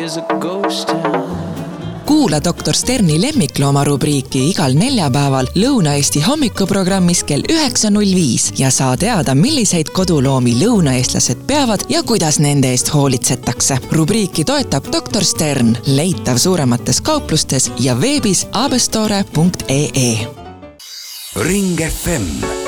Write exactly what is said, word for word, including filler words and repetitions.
is a ghost town. Kuula doktor Sterni lemmiklooma rubriiki igal neljapäeval Lõuna-Eesti hommikuprogrammis kell üheksa null viis ja saa teada, milliseid koduloomi lõunaeestlased peavad ja kuidas nende eest hoolitsetakse. Rubriiki toetab doktor Stern, leitav suuremates kauplustes ja veebis abestore punkt ee. Ring F M